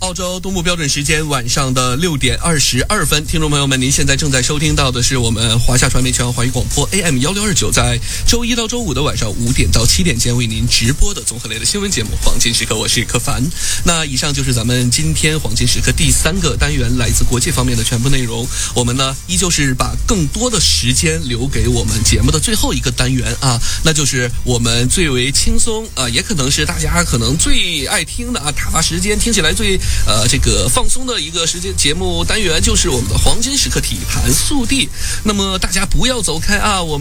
澳洲东部标准时间晚上的6点22分，听众朋友们，您现在正在收听到的是我们华夏传媒全网华语广播 AM1629，在周一到周五的晚上5点到7点间为您直播的综合类的新闻节目《黄金时刻》，我是柯凡。那以上就是咱们今天黄金时刻第3个单元来自国际方面的全部内容。我们呢依旧是把更多的时间留给我们节目的最后一个单元啊，那就是我们最为轻松也可能是大家可能最爱听的打发时间听起来最这个放松的一个时间节目单元，就是我们的黄金时刻体坛速递。那么大家不要走开啊，我们